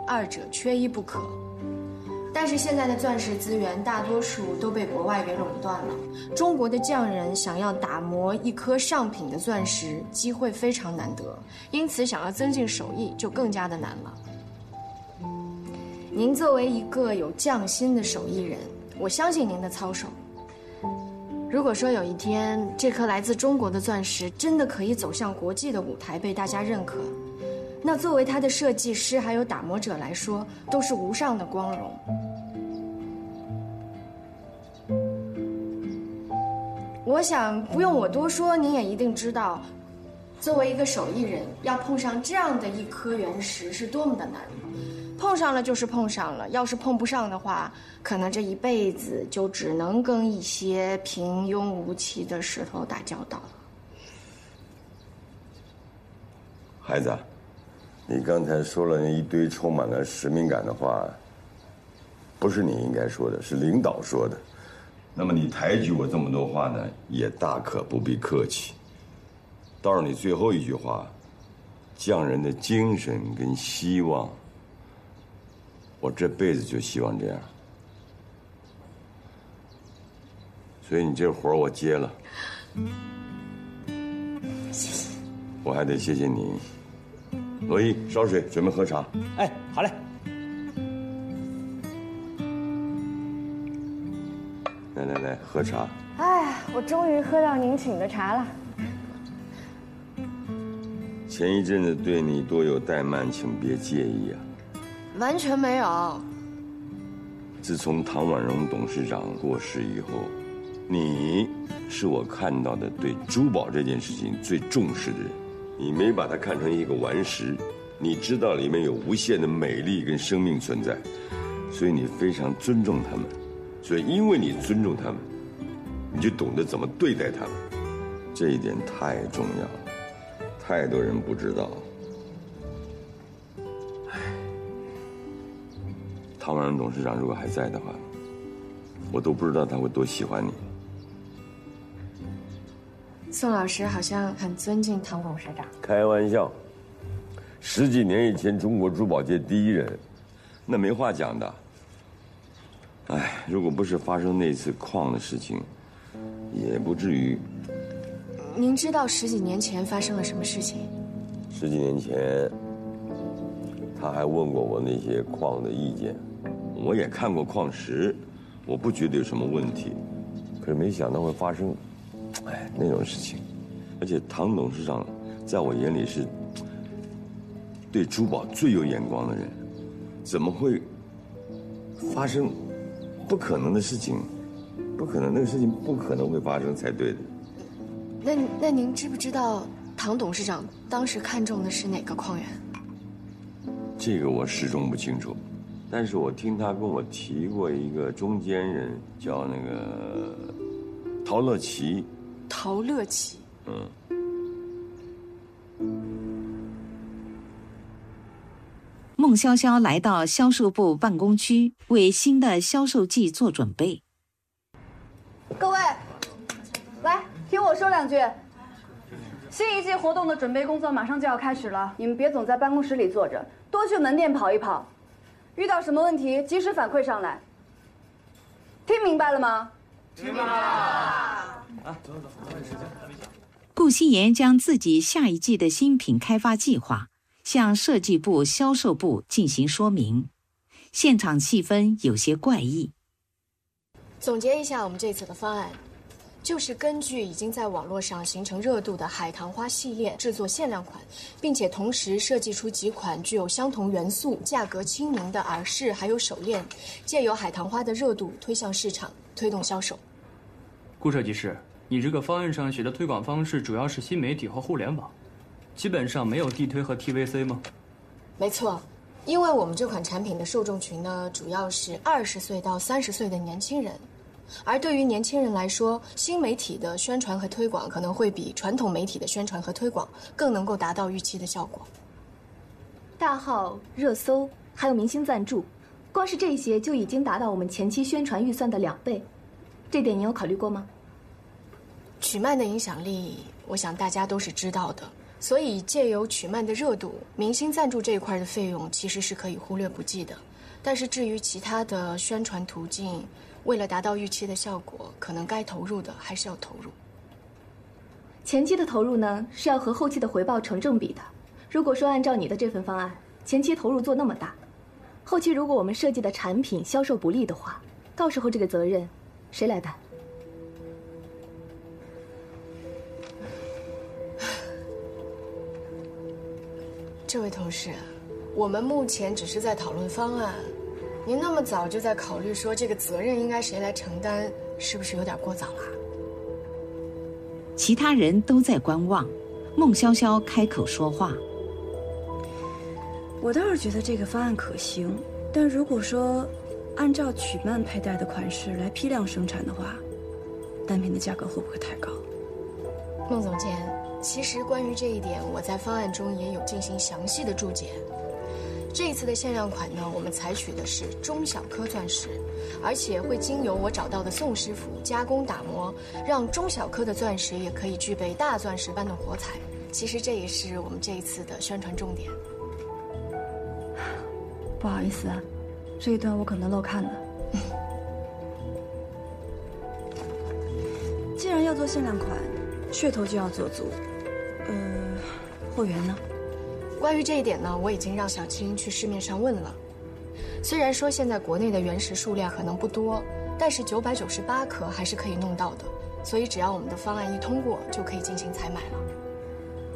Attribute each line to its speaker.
Speaker 1: 二者缺一不可。但是现在的钻石资源大多数都被国外给垄断了，中国的匠人想要打磨一颗上品的钻石，机会非常难得，因此想要增进手艺就更加的难了。您作为一个有匠心的手艺人，我相信您的操守。如果说有一天这颗来自中国的钻石真的可以走向国际的舞台，被大家认可，那作为它的设计师还有打磨者来说，都是无上的光荣。我想不用我多说，您也一定知道，作为一个手艺人，要碰上这样的一颗原石是多么的难。碰上了就是碰上了，要是碰不上的话，可能这一辈子就只能跟一些平庸无奇的石头打交道了。
Speaker 2: 孩子，你刚才说了那一堆充满了使命感的话，不是你应该说的，是领导说的。那么你抬举我这么多话呢，也大可不必客气。倒是你最后一句话，匠人的精神跟希望，我这辈子就希望这样。所以你这活我接了。
Speaker 1: 谢谢。
Speaker 2: 我还得谢谢你。罗伊，烧水，准备喝茶。
Speaker 3: 哎，好嘞。
Speaker 2: 来，喝茶。
Speaker 1: 哎，我终于喝到您请的茶了。
Speaker 2: 前一阵子对你多有怠慢，请别介意啊。
Speaker 1: 完全没有。
Speaker 2: 自从唐婉容董事长过世以后，你是我看到的对珠宝这件事情最重视的人。你没把它看成一个顽石，你知道里面有无限的美丽跟生命存在，所以你非常尊重他们。所以因为你尊重他们，你就懂得怎么对待他们，这一点太重要了，太多人不知道。唐婉容董事长如果还在的话，我都不知道他会多喜欢你。
Speaker 1: 宋老师好像很尊敬唐董事长。
Speaker 2: 开玩笑，10几年以前中国珠宝界第一人，那没话讲的。哎，如果不是发生那次矿的事情，也不至于。
Speaker 1: 您知道10几年前发生了什么事情
Speaker 2: ？10几年前，他还问过我那些矿的意见，我也看过矿石，我不觉得有什么问题，可是没想到会发生，那种事情。而且唐董事长在我眼里是对珠宝最有眼光的人，怎么会发生不可能的事情？不可能，那个事情不可能会发生才对的。
Speaker 1: 那您知不知道唐董事长当时看中的是哪个矿源？
Speaker 2: 这个我始终不清楚，但是我听他跟我提过一个中间人，叫那个陶乐琪。
Speaker 1: 陶乐琪。
Speaker 4: 孟潇潇来到销售部办公区，为新的销售季做准备。
Speaker 5: 各位，来听我说两句。新一季活动的准备工作马上就要开始了，你们别总在办公室里坐着，多去门店跑一跑。遇到什么问题，及时反馈上来。听明白了吗？听明白了。
Speaker 3: 走，抓紧时间，还没讲。
Speaker 4: 顾希言将自己下一季的新品开发计划向设计部、销售部进行说明，现场气氛有些怪异。
Speaker 1: 总结一下我们这次的方案，就是根据已经在网络上形成热度的海棠花系列制作限量款，并且同时设计出几款具有相同元素、价格亲民的耳饰还有手链，借由海棠花的热度推向市场，推动销售。
Speaker 6: 顾设计师，你这个方案上写的推广方式主要是新媒体和互联网，基本上没有地推和 TVC 吗？
Speaker 1: 没错，因为我们这款产品的受众群呢，主要是20岁到30岁的年轻人，而对于年轻人来说，新媒体的宣传和推广可能会比传统媒体的宣传和推广更能够达到预期的效果。
Speaker 7: 大号、热搜，还有明星赞助，光是这些就已经达到我们前期宣传预算的2倍，这点你有考虑过吗？
Speaker 1: 曲曼的影响力，我想大家都是知道的。 所以借由曲漫的热度，明星赞助这一块的费用其实是可以忽略不计的。但是至于其他的宣传途径，为了达到预期的效果，可能该投入的还是要投入。
Speaker 7: 前期的投入呢，是要和后期的回报成正比的。如果说按照你的这份方案，前期投入做那么大，后期如果我们设计的产品销售不利的话，到时候这个责任谁来担？
Speaker 1: 这位同事，我们目前只是在讨论方案，您那么早就在考虑说这个责任应该谁来承担，是不是有点过早了？
Speaker 4: 其他人都在观望，孟潇潇开口说话：“
Speaker 8: 我倒是觉得这个方案可行，但如果说按照曲漫佩戴的款式来批量生产的话，单品的价格会不会太高？”
Speaker 1: 孟总监，其实关于这一点，我在方案中也有进行详细的注解。这一次的限量款呢，我们采取的是中小颗钻石，而且会经由我找到的宋师傅加工打磨，让中小颗的钻石也可以具备大钻石般的火彩。其实这也是我们这一次的宣传重点。
Speaker 8: 不好意思啊，这一段我可能漏看了。既然要做限量款，噱头就要做足。货源呢？
Speaker 1: 关于这一点呢，我已经让小青去市面上问了。虽然说现在国内的原石数量可能不多，但是998颗还是可以弄到的，所以只要我们的方案一通过，就可以进行采买了。